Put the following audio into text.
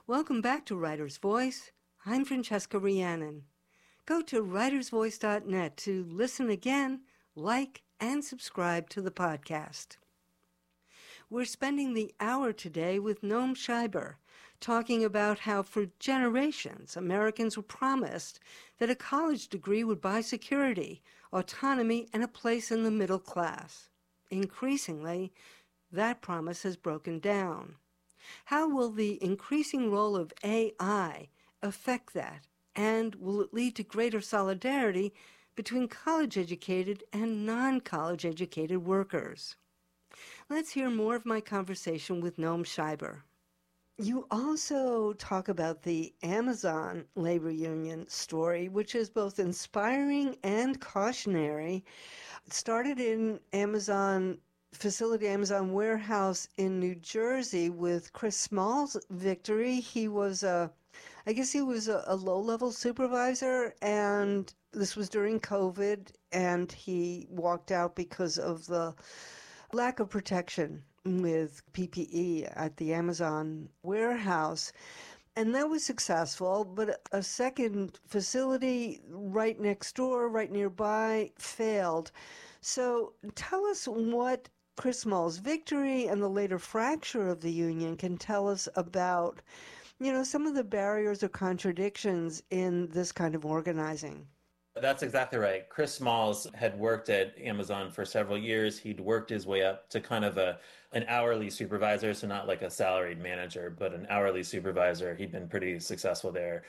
Welcome back to Writer's Voice. I'm Francesca Rhiannon. Go to writersvoice.net to listen again, like, and subscribe to the podcast. We're spending the hour today with Noam Scheiber, talking about how for generations Americans were promised that a college degree would buy security, autonomy, and a place in the middle class. Increasingly, that promise has broken down. How will the increasing role of AI affect that? And will it lead to greater solidarity between college-educated and non-college-educated workers? Let's hear more of my conversation with Noam Scheiber. You also talk about the Amazon labor union story, which is both inspiring and cautionary. It started in Amazon warehouse in New Jersey with Chris Small's victory. He was a low-level supervisor, and this was during COVID, and he walked out because of the lack of protection with PPE at the Amazon warehouse. And that was successful, but a second facility right next door, right nearby, failed. So tell us what Chris Small's victory and the later fracture of the union can tell us about, some of the barriers or contradictions in this kind of organizing. That's exactly right. Chris Smalls had worked at Amazon for several years. He'd worked his way up to kind of an hourly supervisor, so not like a salaried manager, but an hourly supervisor. He'd been pretty successful there.